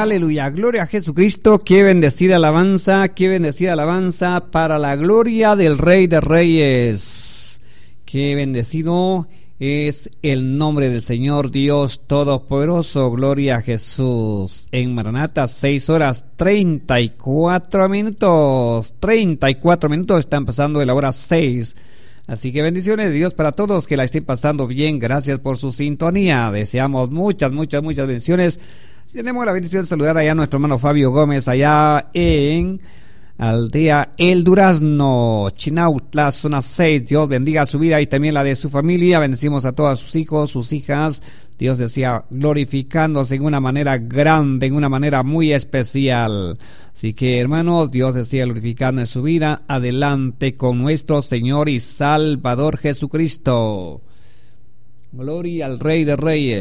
Aleluya, gloria a Jesucristo. Qué bendecida alabanza para la gloria del Rey de Reyes. Qué bendecido es el nombre del Señor Dios Todopoderoso. Gloria a Jesús. En Maranata, 6:34. 34 minutos, están pasando de la hora 6. Así que bendiciones de Dios para todos, que la estén pasando bien. Gracias por su sintonía. Deseamos muchas bendiciones. Tenemos la bendición de saludar allá a nuestro hermano Fabio Gómez, allá en Aldea El Durazno, Chinautla, zona 6. Dios bendiga su vida y también la de su familia. Bendecimos a todos sus hijos, sus hijas. Dios decía, glorificándose en una manera grande, en una manera muy especial. Así que, hermanos, Dios decía, glorificando en su vida. Adelante con nuestro Señor y Salvador Jesucristo. Gloria al Rey de Reyes.